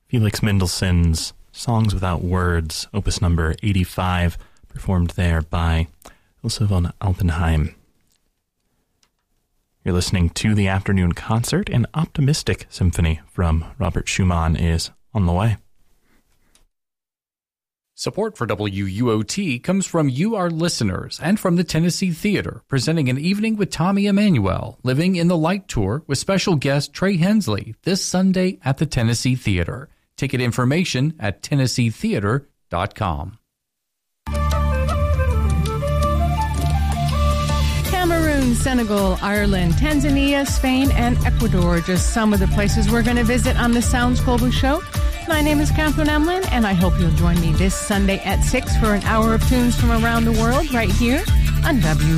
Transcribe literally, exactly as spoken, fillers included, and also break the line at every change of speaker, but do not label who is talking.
Felix Mendelssohn's Songs Without Words, opus number eighty-five, performed there by Ilse von Alpenheim. You're listening to the afternoon concert. An optimistic symphony from Robert Schumann is on the way.
Support for W U O T comes from you, our listeners, and from the Tennessee Theater, presenting An Evening with Tommy Emmanuel, Living in the Light Tour with special guest Trey Hensley this Sunday at the Tennessee Theater. Ticket information at tennessee theater dot com.
Cameroon, Senegal, Ireland, Tanzania, Spain, and Ecuador, just some of the places we're going to visit on the Sounds Global Show. My name is Catherine Emlin, and I hope you'll join me this Sunday at six for an hour of tunes from around the world right here on W